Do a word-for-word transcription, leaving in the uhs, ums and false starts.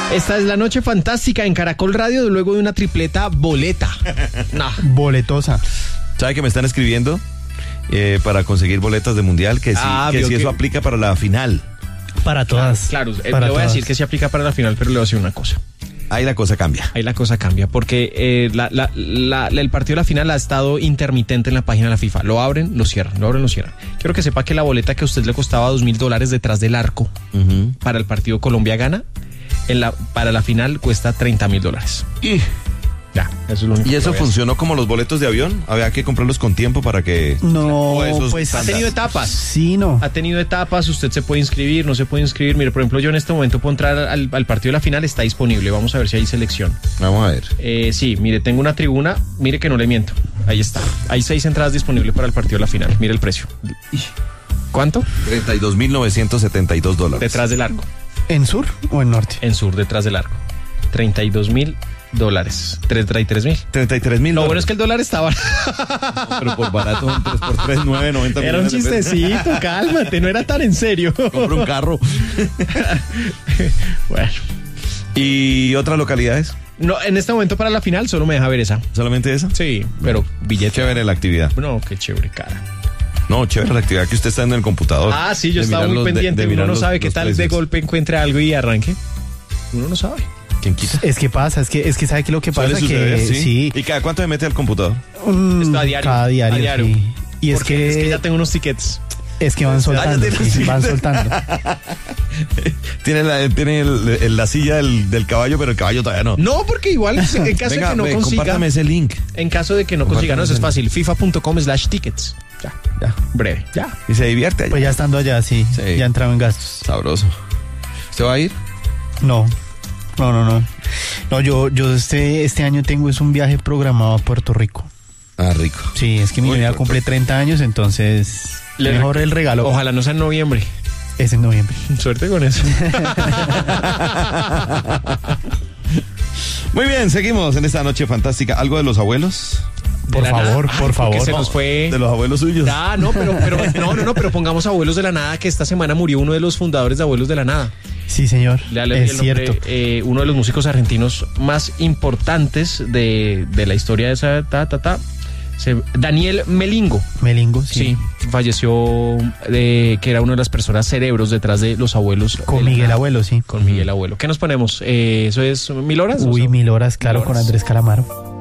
Esta es la noche fantástica en Caracol Radio luego de una tripleta boleta. No. Boletosa. ¿Sabe que me están escribiendo eh, para conseguir boletas de mundial? Que sí, Ah, que vio sí que- eso aplica para la final. Para todas. Claro, eh, para le voy a todas. decir que se aplica para la final, pero le voy a decir una cosa. Ahí la cosa cambia. Ahí la cosa cambia, porque eh, la, la, la, la- el partido de la final ha estado intermitente en la página de la FIFA. Lo abren, lo cierran, lo abren, lo cierran. Quiero que sepa que la boleta que a usted le costaba dos mil dólares detrás del arco Uh-huh. para el partido Colombia-Gana, en la, para la final cuesta treinta mil dólares. Y, Ya, eso es lo único ¿Y que eso voy a decir. funcionó como los boletos de avión? ¿Había que comprarlos con tiempo para que...? No, O esos pues Ha tenido etapas. sí, no. Ha tenido etapas, usted se puede inscribir, no se puede inscribir. Mire, por ejemplo, yo en este momento puedo entrar al, al partido de la final, está disponible. Vamos a ver si hay selección. Vamos a ver. Eh, sí, mire, tengo una tribuna, mire que no le miento. Ahí está. Hay seis entradas disponibles para el partido de la final. Mire el precio. ¿Cuánto? treinta y dos mil novecientos setenta y dos dólares. Detrás del arco. ¿En sur o en norte? En sur, detrás del arco. treinta y dos mil dólares. treinta y tres mil. treinta y tres mil Lo bueno dólares. es que el dólar estaba. Pero por barato, un tres por tres, nueve, noventa Era un millones de pesos. chistecito, cálmate, no era tan en serio. Compro un carro. Bueno. ¿Y otras localidades? No, en este momento para la final solo me deja ver esa. ¿Solamente esa? Sí, pero billete. Chévere la actividad. No, qué chévere, cara. No, chévere la actividad que usted está en el computador. Ah, sí, yo De estaba mirar muy los- de- pendiente. de Uno mirar no los- sabe qué los tal de precios. golpe encuentre algo y arranque. Uno no sabe. ¿Quién quita? Es que pasa, es que es que sabe que lo que pasa Suele que suceder, ¿sí? sí. ¿Y cada cuánto se mete al computador? Mm, Esto a diario. Cada diario, a diario. sí. Y es Porque que, es que ya tengo unos tickets. es que van soltando, Ah, ya sí, tienes van tickets. soltando. Tiene, la, tiene el- el- la silla del, del caballo, pero el caballo todavía no. No, porque igual en caso Venga, de que no ve, consiga. compártame ese link. En caso de que no consiga, no, eso es fácil. FIFA.com slash tickets. Ya, Ya. breve. Ya. Y se divierte allá. Pues ya estando allá, sí, Sí. ya entraba en gastos. Sabroso. ¿Usted va a ir? No, no, no, no. No, yo, yo este, este año tengo es un viaje programado a Puerto Rico. Ah, rico. Sí, es que mi Uy, novia Puerto cumple treinta años, entonces Le mejor rec- el regalo Ojalá no sea en noviembre. es en noviembre. Suerte con eso. Muy bien, seguimos en esta noche fantástica. ¿Algo de los abuelos? Por De la favor, nada. por Ay, favor. porque se nos fue. De los abuelos suyos. Ah, no, pero, pero no, no, no, pero pongamos Abuelos de la Nada, que esta semana murió uno de los fundadores de Abuelos de la Nada. Sí, señor, Le leí es el nombre, cierto. eh, uno de los músicos argentinos más importantes de, de la historia de esa ta, ta, ta. Se- Daniel Melingo. Melingo, sí. Sí, falleció de que era una de las personas cerebros detrás de los abuelos. Con de la Miguel Nada. Abuelo, sí. Con Miguel Abuelo. ¿Qué nos ponemos? Eh, ¿Eso es mil horas? Uy, ¿O son- mil horas, claro, Mil con horas. Andrés Calamaro.